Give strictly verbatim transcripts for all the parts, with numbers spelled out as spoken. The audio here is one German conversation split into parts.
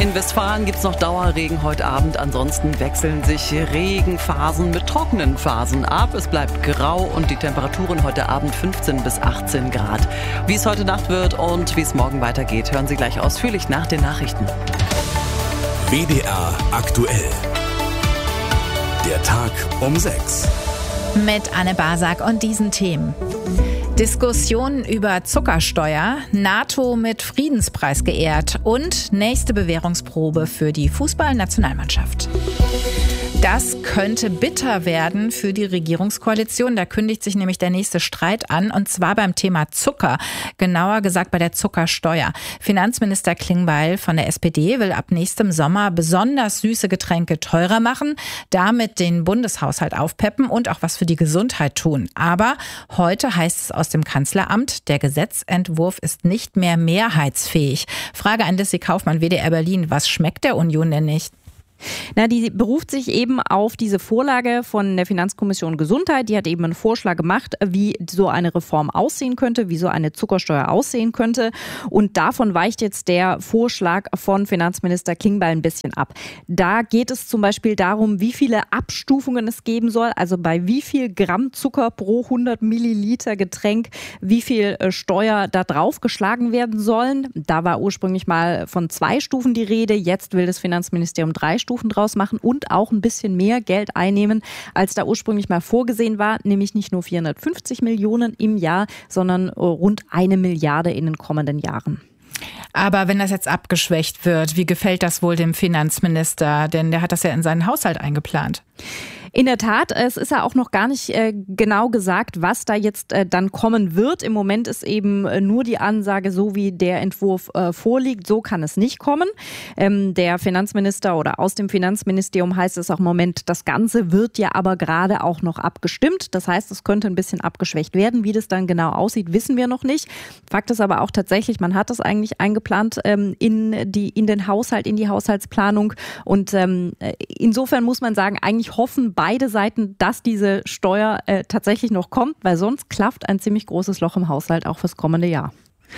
In Westfalen gibt es noch Dauerregen heute Abend. Ansonsten wechseln sich Regenphasen mit trockenen Phasen ab. Es bleibt grau und die Temperaturen heute Abend fünfzehn bis achtzehn Grad. Wie es heute Nacht wird und wie es morgen weitergeht, hören Sie gleich ausführlich nach den Nachrichten. W D R aktuell. Der Tag um sechs. Mit Anne Basak und diesen Themen. Diskussionen über Zuckersteuer, NATO mit Friedenspreis geehrt und nächste Bewährungsprobe für die Fußballnationalmannschaft. Das könnte bitter werden für die Regierungskoalition. Da kündigt sich nämlich der nächste Streit an, und zwar beim Thema Zucker. Genauer gesagt bei der Zuckersteuer. Finanzminister Klingbeil von der S P D will ab nächstem Sommer besonders süße Getränke teurer machen, damit den Bundeshaushalt aufpeppen und auch was für die Gesundheit tun. Aber heute heißt es aus dem Kanzleramt, der Gesetzentwurf ist nicht mehr mehrheitsfähig. Frage an Lissy Kaufmann, W D R Berlin. Was schmeckt der Union denn nicht? Na, die beruft sich eben auf diese Vorlage von der Finanzkommission Gesundheit. Die hat eben einen Vorschlag gemacht, wie so eine Reform aussehen könnte, wie so eine Zuckersteuer aussehen könnte. Und davon weicht jetzt der Vorschlag von Finanzminister Klingbeil ein bisschen ab. Da geht es zum Beispiel darum, wie viele Abstufungen es geben soll, also bei wie viel Gramm Zucker pro hundert Milliliter Getränk, wie viel Steuer da drauf geschlagen werden sollen. Da war ursprünglich mal von zwei Stufen die Rede. Jetzt will das Finanzministerium drei Stufen draus machen und auch ein bisschen mehr Geld einnehmen, als da ursprünglich mal vorgesehen war, nämlich nicht nur vierhundertfünfzig Millionen im Jahr, sondern rund eine Milliarde in den kommenden Jahren. Aber wenn das jetzt abgeschwächt wird, wie gefällt das wohl dem Finanzminister? Denn der hat das ja in seinen Haushalt eingeplant. In der Tat, es ist ja auch noch gar nicht äh, genau gesagt, was da jetzt äh, dann kommen wird. Im Moment ist eben äh, nur die Ansage, so wie der Entwurf äh, vorliegt, so kann es nicht kommen. Ähm, der Finanzminister oder aus dem Finanzministerium heißt es auch im Moment, das Ganze wird ja aber gerade auch noch abgestimmt. Das heißt, es könnte ein bisschen abgeschwächt werden. Wie das dann genau aussieht, wissen wir noch nicht. Fakt ist aber auch tatsächlich, man hat das eigentlich eingeplant ähm, in, die, in den Haushalt, in die Haushaltsplanung. Und ähm, insofern muss man sagen, eigentlich hoffen beide Seiten, dass diese Steuer äh, tatsächlich noch kommt, weil sonst klafft ein ziemlich großes Loch im Haushalt auch fürs kommende Jahr.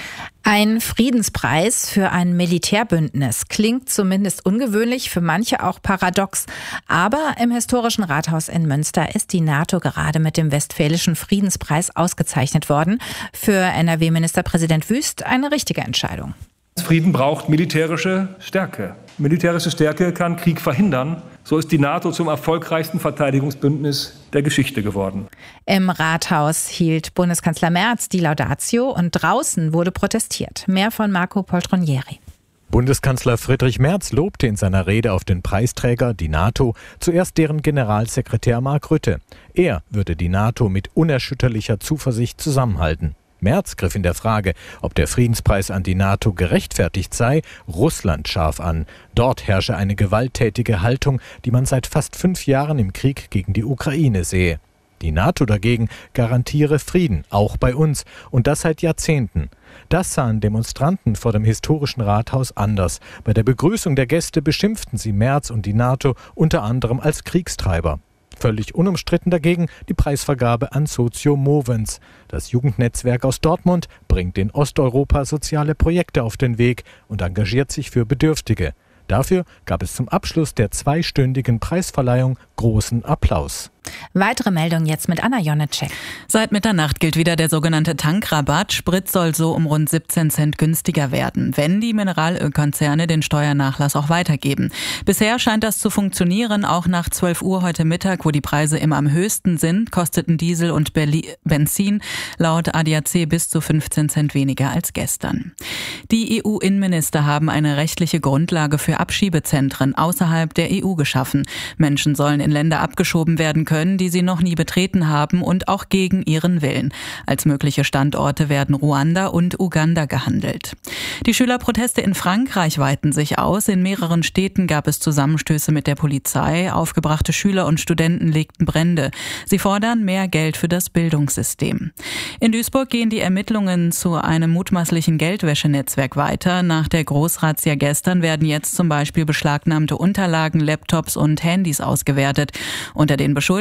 Ein Friedenspreis für ein Militärbündnis klingt zumindest ungewöhnlich, für manche auch paradox. Aber im historischen Rathaus in Münster ist die NATO gerade mit dem Westfälischen Friedenspreis ausgezeichnet worden. Für N R W-Ministerpräsident Wüst eine richtige Entscheidung. Frieden braucht militärische Stärke. Militärische Stärke kann Krieg verhindern. So ist die NATO zum erfolgreichsten Verteidigungsbündnis der Geschichte geworden. Im Rathaus hielt Bundeskanzler Merz die Laudatio und draußen wurde protestiert. Mehr von Marco Poltronieri. Bundeskanzler Friedrich Merz lobte in seiner Rede auf den Preisträger, die NATO, zuerst deren Generalsekretär Mark Rutte. Er würde die NATO mit unerschütterlicher Zuversicht zusammenhalten. Merz griff in der Frage, ob der Friedenspreis an die NATO gerechtfertigt sei, Russland scharf an. Dort herrsche eine gewalttätige Haltung, die man seit fast fünf Jahren im Krieg gegen die Ukraine sehe. Die NATO dagegen garantiere Frieden, auch bei uns, und das seit Jahrzehnten. Das sahen Demonstranten vor dem historischen Rathaus anders. Bei der Begrüßung der Gäste beschimpften sie Merz und die NATO unter anderem als Kriegstreiber. Völlig unumstritten dagegen die Preisvergabe an Socio Movens. Das Jugendnetzwerk aus Dortmund bringt in Osteuropa soziale Projekte auf den Weg und engagiert sich für Bedürftige. Dafür gab es zum Abschluss der zweistündigen Preisverleihung großen Applaus. Weitere Meldungen jetzt mit Anna Jonitschek. Seit Mitternacht gilt wieder der sogenannte Tankrabatt. Sprit soll so um rund siebzehn Cent günstiger werden, wenn die Mineralölkonzerne den Steuernachlass auch weitergeben. Bisher scheint das zu funktionieren. Auch nach zwölf Uhr heute Mittag, wo die Preise immer am höchsten sind, kosteten Diesel und Benzin laut A D A C bis zu fünfzehn Cent weniger als gestern. Die E U-Innenminister haben eine rechtliche Grundlage für Abschiebezentren außerhalb der E U geschaffen. Menschen sollen in Länder abgeschoben werden können, die sie noch nie betreten haben und auch gegen ihren Willen. Als mögliche Standorte werden Ruanda und Uganda gehandelt. Die Schülerproteste in Frankreich weiten sich aus. In mehreren Städten gab es Zusammenstöße mit der Polizei. Aufgebrachte Schüler und Studenten legten Brände. Sie fordern mehr Geld für das Bildungssystem. In Duisburg gehen die Ermittlungen zu einem mutmaßlichen Geldwäschenetzwerk weiter. Nach der Großrazzia gestern werden jetzt zum Beispiel beschlagnahmte Unterlagen, Laptops und Handys ausgewertet. Unter den Beschuldigten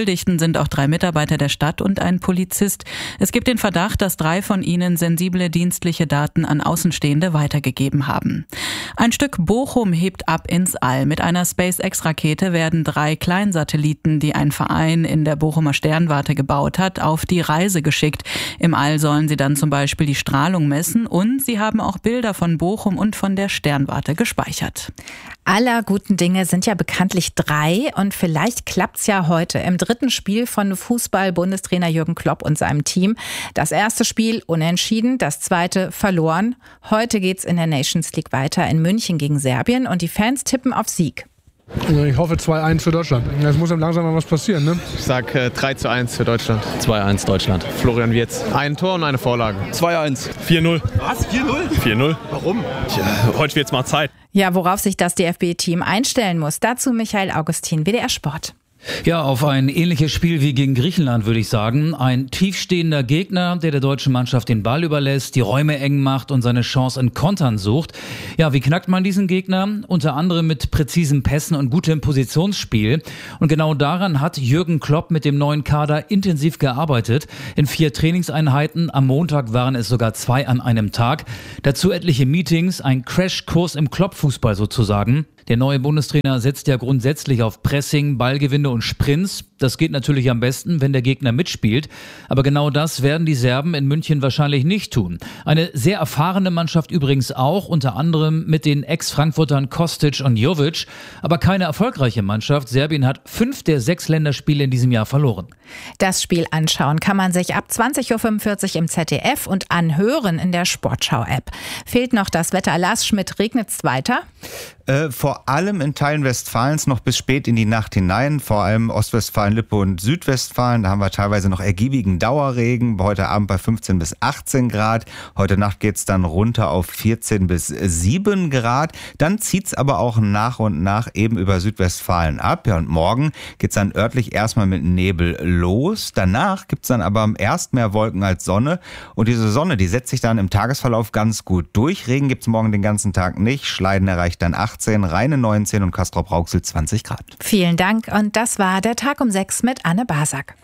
Beschuldigten sind auch drei Mitarbeiter der Stadt und ein Polizist. Es gibt den Verdacht, dass drei von ihnen sensible dienstliche Daten an Außenstehende weitergegeben haben. Ein Stück Bochum hebt ab ins All. Mit einer SpaceX-Rakete werden drei Kleinsatelliten, die ein Verein in der Bochumer Sternwarte gebaut hat, auf die Reise geschickt. Im All sollen sie dann zum Beispiel die Strahlung messen und sie haben auch Bilder von Bochum und von der Sternwarte gespeichert. Aller guten Dinge sind ja bekanntlich drei und vielleicht klappt's ja heute im dritten Spiel von Fußball-Bundestrainer Jürgen Klopp und seinem Team. Das erste Spiel unentschieden, das zweite verloren. Heute geht's in der Nations League weiter in München gegen Serbien und die Fans tippen auf Sieg. Ich hoffe zwei eins für Deutschland. Es muss dann langsam mal was passieren, ne? Ich sag äh, drei zu eins für Deutschland. zwei eins Deutschland. Florian Wirtz. Ein Tor und eine Vorlage. zwei eins. vier null. Was? vier null? vier null. Warum? Tja, heute wird's mal Zeit. Ja, worauf sich das D F B-Team einstellen muss, dazu Michael Augustin, W D R Sport. Ja, auf ein ähnliches Spiel wie gegen Griechenland, würde ich sagen. Ein tiefstehender Gegner, der der deutschen Mannschaft den Ball überlässt, die Räume eng macht und seine Chance in Kontern sucht. Ja, wie knackt man diesen Gegner? Unter anderem mit präzisen Pässen und gutem Positionsspiel. Und genau daran hat Jürgen Klopp mit dem neuen Kader intensiv gearbeitet. In vier Trainingseinheiten, am Montag waren es sogar zwei an einem Tag. Dazu etliche Meetings, ein Crashkurs im Klopp-Fußball sozusagen. Der neue Bundestrainer setzt ja grundsätzlich auf Pressing, Ballgewinne und Sprints. Das geht natürlich am besten, wenn der Gegner mitspielt. Aber genau das werden die Serben in München wahrscheinlich nicht tun. Eine sehr erfahrene Mannschaft übrigens auch, unter anderem mit den Ex-Frankfurtern Kostic und Jovic. Aber keine erfolgreiche Mannschaft. Serbien hat fünf der sechs Länderspiele in diesem Jahr verloren. Das Spiel anschauen kann man sich ab zwanzig Uhr fünfundvierzig im Z D F und anhören in der Sportschau-App. Fehlt noch das Wetter. Lars Schmidt, regnet's weiter? Äh, vor allem in Teilen Westfalens noch bis spät in die Nacht hinein, vor allem Ostwestfalen, Lippe und Südwestfalen. Da haben wir teilweise noch ergiebigen Dauerregen, heute Abend bei fünfzehn bis achtzehn Grad. Heute Nacht geht's dann runter auf vierzehn bis sieben Grad. Dann zieht's aber auch nach und nach eben über Südwestfalen ab. Ja, und morgen geht's dann örtlich erstmal mit Nebel los. Danach gibt's dann aber erst mehr Wolken als Sonne. Und diese Sonne, die setzt sich dann im Tagesverlauf ganz gut durch. Regen gibt's morgen den ganzen Tag nicht. Schleiden erreicht dann achtzehn, Rheine neunzehn und Castrop-Rauxel zwanzig Grad. Vielen Dank und das war der Tag um sechs mit Anne Basak.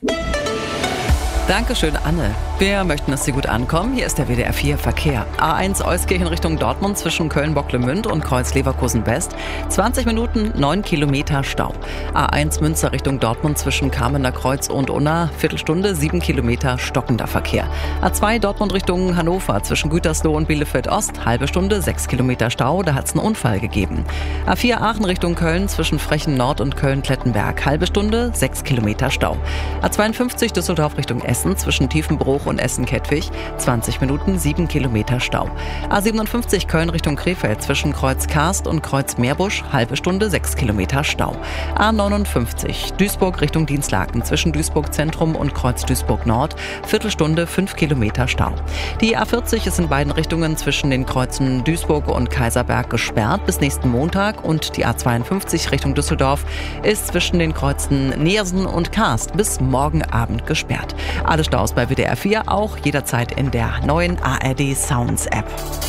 Dankeschön, Anne. Wir möchten, dass Sie gut ankommen. Hier ist der W D R vier Verkehr. A eins Euskirchen Richtung Dortmund zwischen Köln-Bocklemünd und Kreuz Leverkusen-West. zwanzig Minuten, neun Kilometer Stau. A eins Münster Richtung Dortmund zwischen Kamener Kreuz und Unna. Viertelstunde, sieben Kilometer stockender Verkehr. A zwei Dortmund Richtung Hannover zwischen Gütersloh und Bielefeld-Ost. Halbe Stunde, sechs Kilometer Stau. Da hat es einen Unfall gegeben. A vier Aachen Richtung Köln zwischen Frechen Nord und Köln-Klettenberg. Halbe Stunde, sechs Kilometer Stau. A zweiundfünfzig Düsseldorf Richtung Essen zwischen Tiefenbruch und Essen-Kettwig, zwanzig Minuten, sieben Kilometer Stau. A siebenundfünfzig Köln Richtung Krefeld zwischen Kreuz Karst und Kreuz Meerbusch, halbe Stunde, sechs Kilometer Stau. A neunundfünfzig Duisburg Richtung Dienstlaken zwischen Duisburg Zentrum und Kreuz Duisburg Nord, Viertelstunde, fünf Kilometer Stau. Die A vierzig ist in beiden Richtungen zwischen den Kreuzen Duisburg und Kaiserberg gesperrt bis nächsten Montag und die A zweiundfünfzig Richtung Düsseldorf ist zwischen den Kreuzen Neersen und Karst bis morgen Abend gesperrt. Alle Staus bei W D R vier, auch jederzeit in der neuen A R D Sounds App.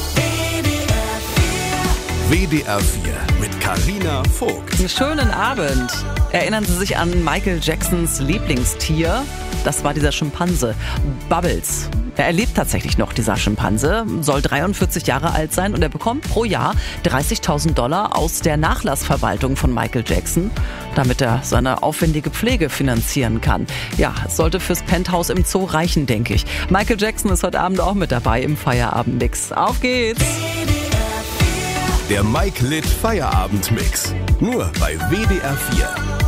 W D R vier mit Carina Vogt. Einen schönen Abend. Erinnern Sie sich an Michael Jacksons Lieblingstier? Das war dieser Schimpanse, Bubbles. Er lebt tatsächlich noch, dieser Schimpanse, soll dreiundvierzig Jahre alt sein und er bekommt pro Jahr dreißigtausend Dollar aus der Nachlassverwaltung von Michael Jackson, damit er seine aufwendige Pflege finanzieren kann. Ja, es sollte fürs Penthouse im Zoo reichen, denke ich. Michael Jackson ist heute Abend auch mit dabei im Feierabendmix. Auf geht's! Der Mike Litt Feierabendmix. Nur bei W D R vier.